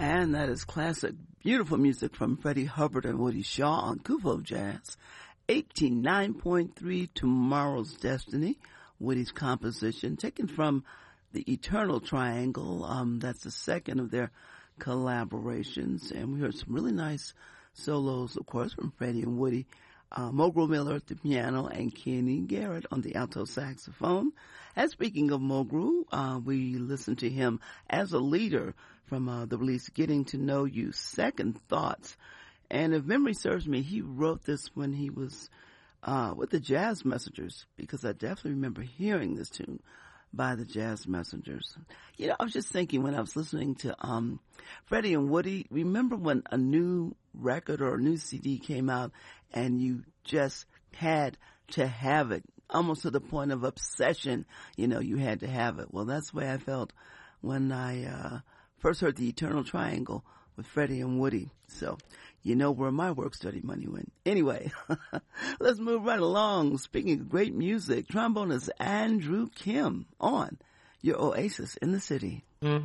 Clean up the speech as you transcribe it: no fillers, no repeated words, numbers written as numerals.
And that is classic, beautiful music from Freddie Hubbard and Woody Shaw on Kupo Jazz. 89.3 Tomorrow's Destiny, Woody's composition, taken from the Eternal Triangle. That's the second of their collaborations. And we heard some really nice solos, of course, from Freddie and Woody. Mogul Miller at the piano and Kenny Garrett on the alto saxophone. And speaking of Mogul, we listened to him as a leader from the release Getting to Know You, Second Thoughts. And if memory serves me, he wrote this when he was with the Jazz Messengers, because I definitely remember hearing this tune by the Jazz Messengers. You know, I was just thinking when I was listening to Freddie and Woody, remember when a new record or a new CD came out and you just had to have it, almost to the point of obsession, you know, you had to have it. Well, that's the way I felt when I first heard the Eternal Triangle with Freddie and Woody. So, you know where my work study money went. Anyway, let's move right along. Speaking of great music, trombonist Andrew Kim on your Oasis in the City.